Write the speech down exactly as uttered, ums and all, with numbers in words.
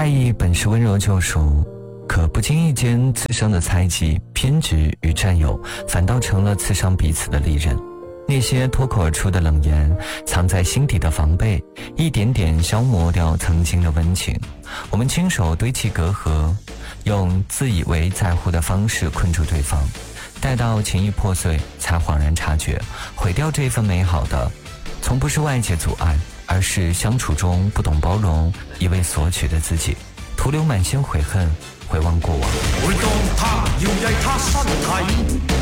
爱意本是温柔救赎，可不经意间滋生的猜忌、偏执与占有，反倒成了刺伤彼此的利刃。那些脱口而出的冷言，藏在心底的防备，一点点消磨掉曾经的温情。我们亲手堆砌隔阂，用自以为在乎的方式困住对方，待到情谊破碎，才恍然察觉，毁掉这份美好的从不是外界阻碍，而是相处中不懂包容、一味索取的自己，徒留满心悔恨，回望过往。 每當他搖曳他身體，